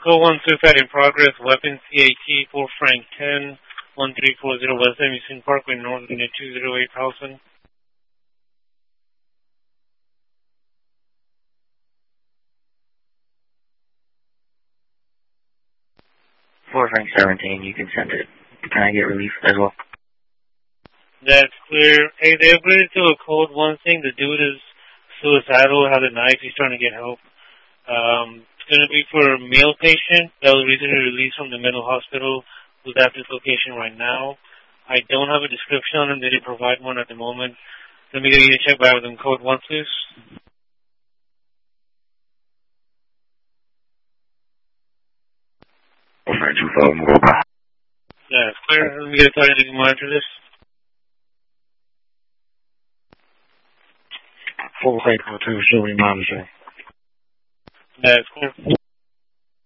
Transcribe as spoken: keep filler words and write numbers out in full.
Code one suicide in progress, weapon C A T four Frank ten, one three four zero West Emerson Parkway, North Unit two zero eight thousand. four Frank seventeen, you can send it. Can I get relief as well? That's clear. Hey, they upgraded to a code one thing. The dude is suicidal, has a knife, he's trying to get help. Um, it's going to be for a male patient that was recently released from the mental hospital who's at this location right now. I don't have a description on him. They didn't provide one at the moment. Let me get you to check back with him. Code one, please. four Frank two five, move over. Yeah, it's clear. Let me get a target to monitor this. four Frank two, showing monitoring. That's clear.